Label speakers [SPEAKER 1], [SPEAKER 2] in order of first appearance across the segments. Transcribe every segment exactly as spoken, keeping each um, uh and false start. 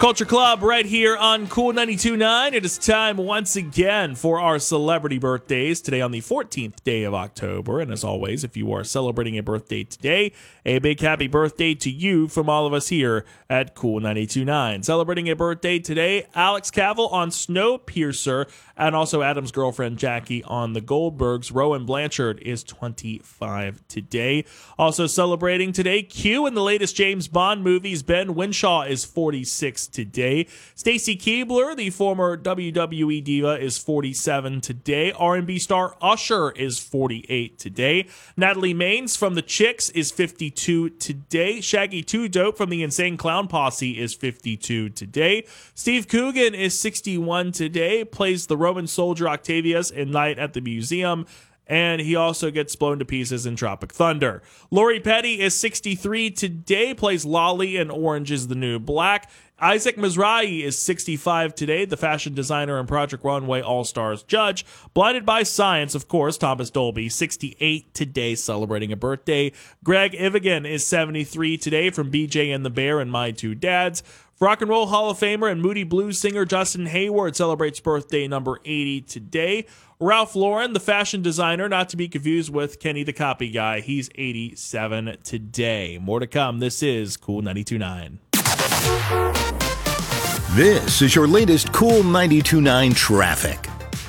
[SPEAKER 1] Culture Club right here on Cool ninety-two point nine. It is time once again for our celebrity birthdays today on the fourteenth day of October. And as always, if you are celebrating a birthday today, a big happy birthday to you from all of us here at Cool ninety-two point nine. Celebrating a birthday today, Alex Cavill on Snowpiercer, and also Adam's girlfriend Jackie on The Goldbergs. Rowan Blanchard is twenty-five today. Also celebrating today, Q in the latest James Bond movies. Ben Winshaw is forty-six today. Stacy Keibler, the former W W E diva, is forty-seven today. R and B star Usher is forty-eight today. Natalie Maines from The Chicks is fifty-two today. Shaggy Two Dope from the Insane Clown Posse is fifty-two today. Steve Coogan is sixty-one today. Plays the Roman soldier Octavius in Night at the Museum. And he also gets blown to pieces in Tropic Thunder. Lori Petty is sixty-three today, plays Lolly in Orange is the New Black. Isaac Mizrahi is sixty-five today, the fashion designer and Project Runway All-Stars judge. Blinded by Science, of course, Thomas Dolby, sixty-eight today, celebrating a birthday. Greg Ivigan is seventy-three today, from B J and the Bear and My Two Dads. Rock and Roll Hall of Famer and Moody Blues singer Justin Hayward celebrates birthday number eighty today. Ralph Lauren, the fashion designer, not to be confused with Kenny the Copy Guy, he's eighty-seven today. More to come. This is Cool ninety-two point nine.
[SPEAKER 2] This is your latest Cool ninety-two point nine traffic.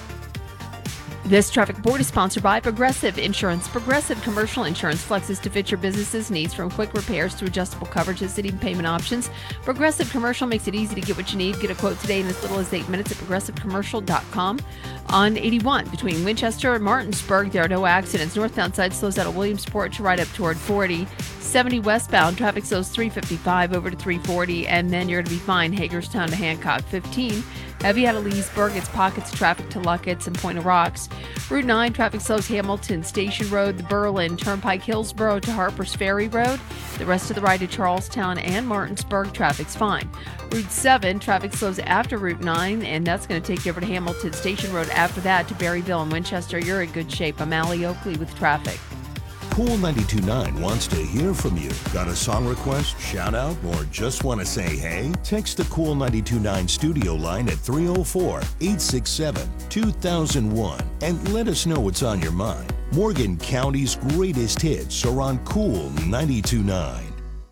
[SPEAKER 3] This traffic board is sponsored by Progressive Insurance. Progressive Commercial Insurance flexes to fit your business's needs, from quick repairs to adjustable coverages and even payment options. Progressive Commercial makes it easy to get what you need. Get a quote today in as little as eight minutes at progressive commercial dot com. On eighty-one, between Winchester and Martinsburg, there are no accidents. Northbound side slows out at Williamsport to right up toward forty. seventy westbound, traffic slows three fifty-five over to three forty, and then you're going to be fine Hagerstown to Hancock. fifteen, heavy out of Leesburg. It's pockets of traffic to Luckett's and Point of Rocks. Route nine, traffic slows Hamilton Station Road, the Berlin Turnpike, Hillsborough to Harpers Ferry Road. The rest of the ride to Charlestown and Martinsburg, traffic's fine. Route seven, traffic slows after Route nine, and that's going to take you over to Hamilton Station Road. After that to Berryville and Winchester. You're in good shape. I'm Allie Oakley with traffic.
[SPEAKER 2] Cool ninety-two point nine wants to hear from you. Got a song request, shout out, or just want to say hey? Text the Cool ninety-two point nine studio line at three oh four, eight six seven, two thousand one and let us know what's on your mind. Morgan County's greatest hits are on Cool ninety-two point nine.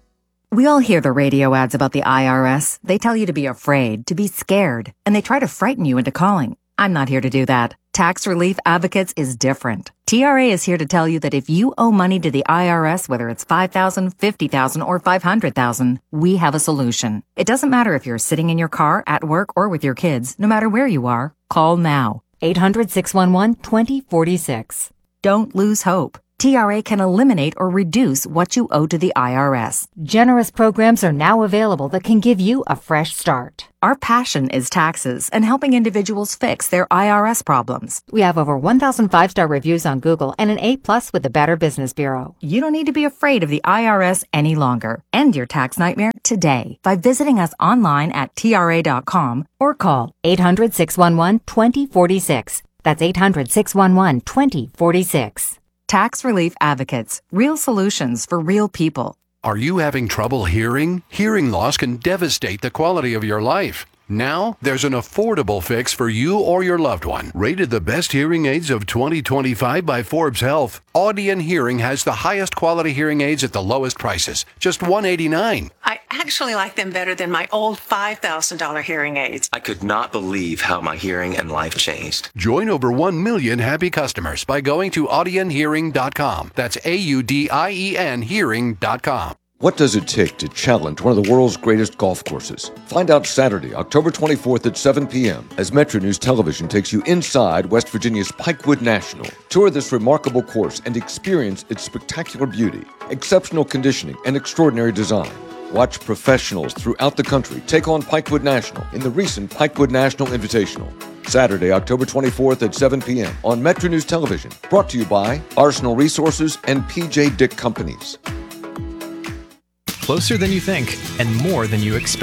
[SPEAKER 4] We all hear the radio ads about the I R S. They tell you to be afraid, to be scared, and they try to frighten you into calling. I'm not here to do that. Tax Relief Advocates is different. T R A is here to tell you that if you owe money to the I R S, whether it's five thousand dollars, fifty thousand dollars, or five hundred thousand dollars, we have a solution. It doesn't matter if you're sitting in your car, at work, or with your kids. No matter where you are, call now. eight hundred, six one one, two oh four six. Don't lose hope. T R A can eliminate or reduce what you owe to the I R S.
[SPEAKER 5] Generous programs are now available that can give you a fresh start.
[SPEAKER 4] Our passion is taxes and helping individuals fix their I R S problems.
[SPEAKER 5] We have over one thousand five-star reviews on Google and an A plus with the Better Business Bureau.
[SPEAKER 4] You don't need to be afraid of the I R S any longer. End your tax nightmare today by visiting us online at T R A dot com or call
[SPEAKER 5] eight hundred, six one one, two oh four six. That's eight hundred, six one one, two oh four six.
[SPEAKER 4] Tax Relief Advocates. Real solutions for real people.
[SPEAKER 6] Are you having trouble hearing? Hearing loss can devastate the quality of your life. Now, there's an affordable fix for you or your loved one. Rated the best hearing aids of twenty twenty-five by Forbes Health, Audion Hearing has the highest quality hearing aids at the lowest prices, just one hundred eighty-nine dollars.
[SPEAKER 7] I actually like them better than my old five thousand dollars hearing aids.
[SPEAKER 8] I could not believe how my hearing and life changed.
[SPEAKER 6] Join over one million happy customers by going to audion hearing dot com. That's A U D I E N hearing dot com.
[SPEAKER 9] What does it take to challenge one of the world's greatest golf courses? Find out Saturday, October twenty-fourth at seven p.m. as Metro News Television takes you inside West Virginia's Pikewood National. Tour this remarkable course and experience its spectacular beauty, exceptional conditioning, and extraordinary design. Watch professionals throughout the country take on Pikewood National in the recent Pikewood National Invitational. Saturday, October twenty-fourth at seven p.m. on Metro News Television. Brought to you by Arsenal Resources and P J Dick Companies.
[SPEAKER 10] Closer than you think and more than you expect.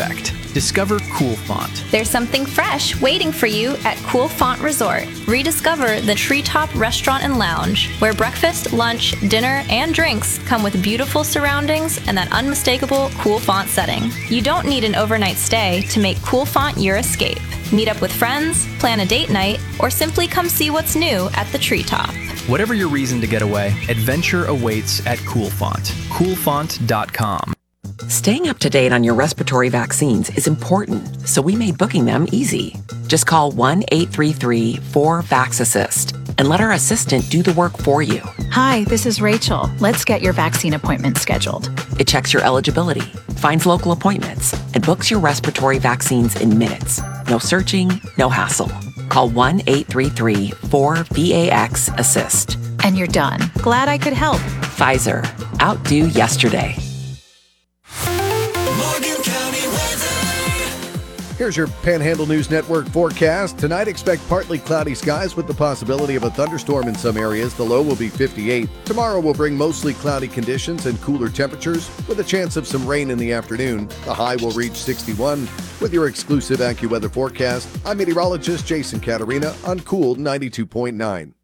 [SPEAKER 10] Discover Cool Font.
[SPEAKER 11] There's something fresh waiting for you at Cool Font Resort. Rediscover the Treetop Restaurant and Lounge, where breakfast, lunch, dinner, and drinks come with beautiful surroundings and that unmistakable Cool Font setting. You don't need an overnight stay to make Cool Font your escape. Meet up with friends, plan a date night, or simply come see what's new at the Treetop.
[SPEAKER 10] Whatever your reason to get away, adventure awaits at Cool Font. cool font dot com.
[SPEAKER 12] Staying up to date on your respiratory vaccines is important, so we made booking them easy. Just call one eight three three four VAX-ASSIST and let our assistant do the work for you.
[SPEAKER 13] Hi, this is Rachel. Let's get your vaccine appointment scheduled.
[SPEAKER 12] It checks your eligibility, finds local appointments, and books your respiratory vaccines in minutes. No searching, no hassle. Call one eight three three four VAX-ASSIST.
[SPEAKER 13] And you're done. Glad I could help.
[SPEAKER 12] Pfizer. Outdo yesterday.
[SPEAKER 14] Here's your Panhandle News Network forecast. Tonight, expect partly cloudy skies with the possibility of a thunderstorm in some areas. The low will be fifty-eight. Tomorrow will bring mostly cloudy conditions and cooler temperatures with a chance of some rain in the afternoon. The high will reach sixty-one. With your exclusive AccuWeather forecast, I'm meteorologist Jason Caterina on Cool ninety-two point nine.